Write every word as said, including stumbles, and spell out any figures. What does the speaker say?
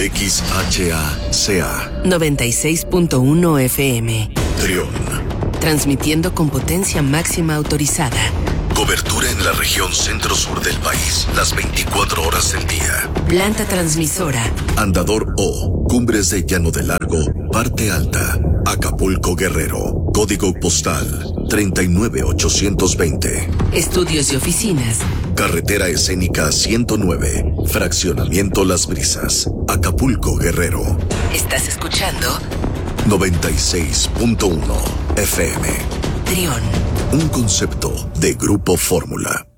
X H A C A noventa y seis punto uno F M. Trión. Transmitiendo con potencia máxima autorizada. Cobertura en la región centro-sur del país, las veinticuatro horas del día. Planta transmisora. Andador O, Cumbres de Llano de Largo, Parte Alta, Acapulco, Guerrero. Código postal treinta y nueve ochocientos veinte. Estudios y oficinas. Carretera escénica ciento nueve, Fraccionamiento Las Brisas, Acapulco, Guerrero. ¿Estás escuchando? noventa y seis punto uno F M. Trión. Un concepto de Grupo Fórmula.